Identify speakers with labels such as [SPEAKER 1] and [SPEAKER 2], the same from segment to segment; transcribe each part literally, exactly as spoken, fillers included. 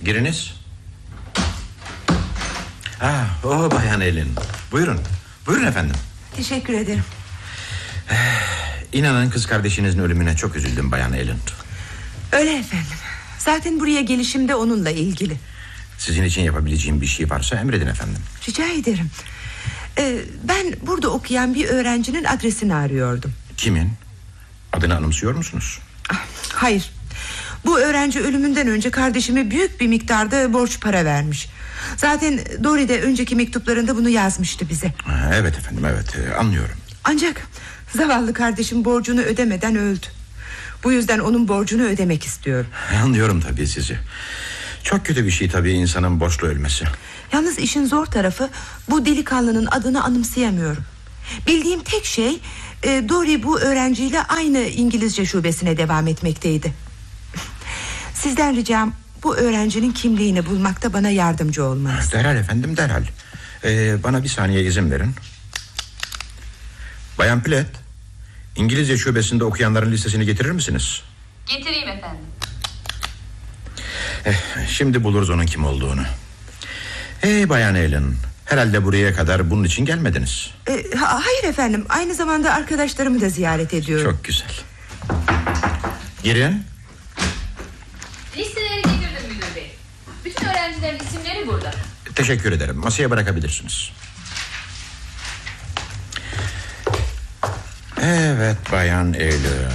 [SPEAKER 1] Giriniz. Ah, o Bayan Elin. Buyurun. Buyurun efendim.
[SPEAKER 2] Teşekkür ederim.
[SPEAKER 1] İnanın kız kardeşinizin ölümüne çok üzüldüm Bayan Elin.
[SPEAKER 2] Öyle efendim. Zaten buraya gelişim de onunla ilgili.
[SPEAKER 1] Sizin için yapabileceğim bir şey varsa emredin efendim.
[SPEAKER 2] Rica ederim. ee, Ben burada okuyan bir öğrencinin adresini arıyordum.
[SPEAKER 1] Kimin? Adını anımsıyor musunuz?
[SPEAKER 2] Ah, hayır. Bu öğrenci ölümünden önce kardeşime büyük bir miktarda borç para vermiş. Zaten Dory de önceki mektuplarında bunu yazmıştı bize.
[SPEAKER 1] Ha, evet efendim, evet, anlıyorum.
[SPEAKER 2] Ancak zavallı kardeşim borcunu ödemeden öldü. Bu yüzden onun borcunu ödemek istiyorum.
[SPEAKER 1] Anlıyorum tabii sizi. Çok kötü bir şey tabii insanın borçlu ölmesi.
[SPEAKER 2] Yalnız işin zor tarafı, bu delikanlının adını anımsayamıyorum. Bildiğim tek şey, e, Dory bu öğrenciyle aynı İngilizce şubesine devam etmekteydi. Sizden ricam bu öğrencinin kimliğini bulmakta bana yardımcı olmanız.
[SPEAKER 1] Derhal efendim, derhal. ee, Bana bir saniye izin verin. Bayan Platt, İngilizce şubesinde okuyanların listesini getirir misiniz?
[SPEAKER 3] Getireyim efendim.
[SPEAKER 1] eh, Şimdi buluruz onun kim olduğunu. Hey Bayan Ellen, herhalde buraya kadar bunun için gelmediniz.
[SPEAKER 2] E, ha, hayır efendim, aynı zamanda arkadaşlarımı da ziyaret ediyorum.
[SPEAKER 1] Çok güzel. Girin.
[SPEAKER 3] Listeleri getirdim müdür bey. Bütün öğrencilerin isimleri burada.
[SPEAKER 1] Teşekkür ederim, masaya bırakabilirsiniz. Evet Bayan Ellen.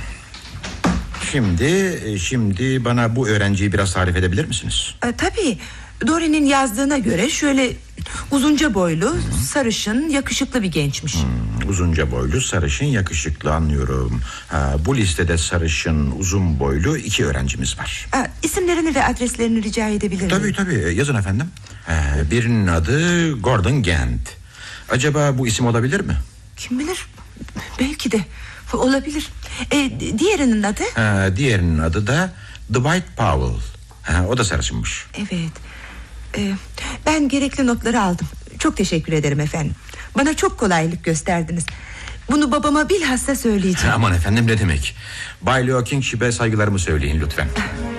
[SPEAKER 1] Şimdi Şimdi bana bu öğrenciyi biraz tarif edebilir misiniz?
[SPEAKER 2] E, tabii. Dory'nin yazdığına göre şöyle uzunca boylu, Hı-hı. sarışın, yakışıklı bir gençmiş.
[SPEAKER 1] Hmm, uzunca boylu, sarışın, yakışıklı, anlıyorum. Ha, bu listede sarışın, uzun boylu iki öğrencimiz var.
[SPEAKER 2] E, isimlerini ve adreslerini rica edebilir miyim?
[SPEAKER 1] Tabii tabii, yazın efendim. Ee, birinin adı Gordon Gant. Acaba bu isim olabilir mi?
[SPEAKER 2] Kim bilir, belki de olabilir. e, Diğerinin adı?
[SPEAKER 1] Ha, diğerinin adı da Dwight Powell. Ha, o da sarışınmış.
[SPEAKER 2] Evet. Ee, ben gerekli notları aldım. Çok teşekkür ederim efendim. Bana çok kolaylık gösterdiniz. Bunu babama bilhassa söyleyeceğim.
[SPEAKER 1] Aman efendim, ne demek. Bay Leo Kingship'e saygılarımı söyleyin lütfen.